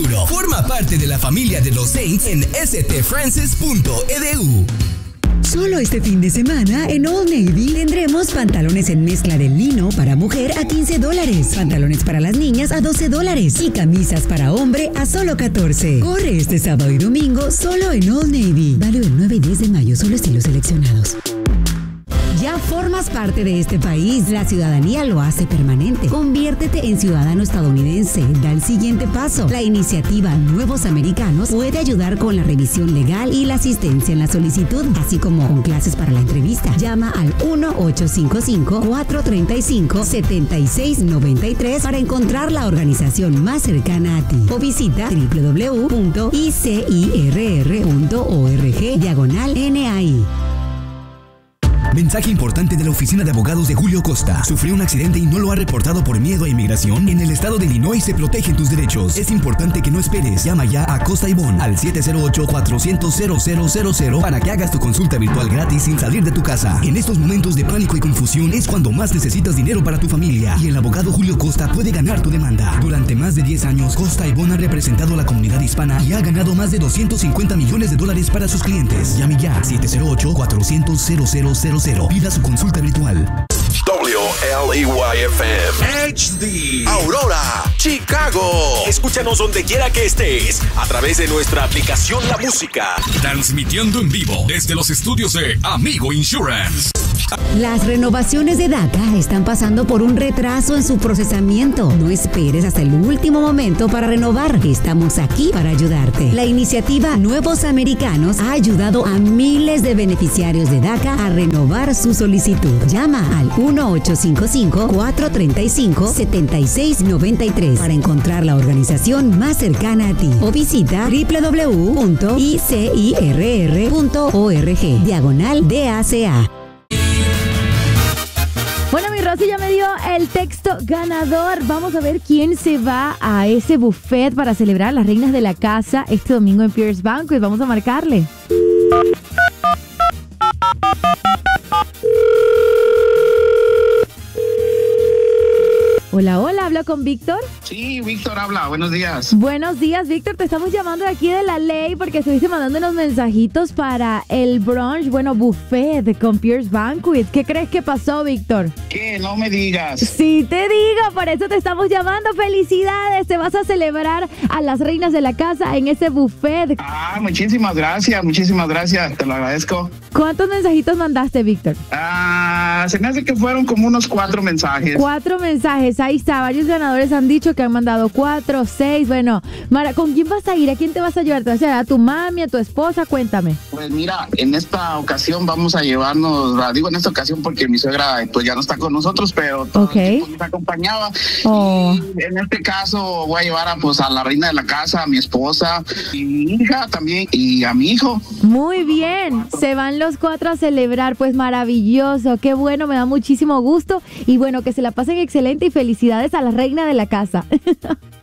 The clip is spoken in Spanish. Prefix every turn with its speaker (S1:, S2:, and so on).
S1: Forma parte de la familia de los Saints en stfrancis.edu.
S2: Solo este fin de semana en Old Navy tendremos pantalones en mezcla de lino para mujer a $15, pantalones para las niñas a $12 y camisas para hombre a solo $14. Corre este sábado y domingo solo en Old Navy. Válido el 9 y 10 de mayo, solo estilos seleccionados. Ya formas parte de este país, la ciudadanía lo hace permanente. Conviértete en ciudadano estadounidense, da el siguiente paso. La iniciativa Nuevos Americanos puede ayudar con la revisión legal y la asistencia en la solicitud, así como con clases para la entrevista. Llama al 1-855-435-7693 para encontrar la organización más cercana a ti. O visita www.icirr.org/NAI.
S1: Mensaje importante de la oficina de abogados de Julio Costa. Sufrió un accidente y no lo ha reportado por miedo a inmigración. En el estado de Illinois se protegen tus derechos. Es importante que no esperes. Llama ya a Costa y Bon al 708-400-0000 para que hagas tu consulta virtual gratis sin salir de tu casa. En estos momentos de pánico y confusión es cuando más necesitas dinero para tu familia. Y el abogado Julio Costa puede ganar tu demanda. Durante más de 10 años, Costa y Bon ha representado a la comunidad hispana y ha ganado más de $250 millones para sus clientes. Llame ya 708-400-0000. Pida su consulta virtual.
S3: WLEYFM HD Aurora, Chicago. Escúchanos donde quiera que estés a través de nuestra aplicación La Música. Transmitiendo en vivo desde los estudios de Amigo Insurance.
S2: Las renovaciones de DACA están pasando por un retraso en su procesamiento. No esperes hasta el último momento para renovar. Estamos aquí para ayudarte. La iniciativa Nuevos Americanos ha ayudado a miles de beneficiarios de DACA a renovar su solicitud. Llama al 1-855-435-7693 para encontrar la organización más cercana a ti. O visita www.icirr.org/DACA.
S4: Bueno, mi Rosy ya me dio el texto ganador. Vamos a ver quién se va a ese buffet para celebrar a las reinas de la casa este domingo en Pierce Banquet. Vamos a marcarle. Hola, hola, ¿hablo con Víctor?
S5: Sí, Víctor habla, buenos días.
S4: Buenos días, Víctor, te estamos llamando de aquí de La Ley porque estuviste mandando unos mensajitos para el brunch, buffet con Pierce Banquet. ¿Qué crees que pasó, Víctor?
S5: ¿Qué? No me digas.
S4: Sí te digo, por eso te estamos llamando. ¡Felicidades! Te vas a celebrar a las reinas de la casa en ese buffet.
S5: Muchísimas gracias, te lo agradezco.
S4: ¿Cuántos mensajitos mandaste, Víctor?
S5: Se me hace que fueron como unos 4 mensajes.
S4: 4 mensajes, ahí está. Varios ganadores han dicho que han mandado 4, 6. Bueno, Mara, ¿con quién vas a ir? ¿A quién te vas a llevar? ¿Te vas a llevar a tu mami, a tu esposa? Cuéntame.
S5: Pues mira, en esta ocasión vamos a llevarnos, digo en esta ocasión porque mi suegra pues ya no está con nosotros, pero todo el tiempo nos acompañaba. Y en este caso voy a llevar a la reina de la casa, a mi esposa, y mi hija también, y a mi hijo.
S4: Muy bien, se van los 4 a celebrar, pues maravilloso, qué bueno, me da muchísimo gusto y bueno, que se la pasen excelente y felicidades a la reina de la casa.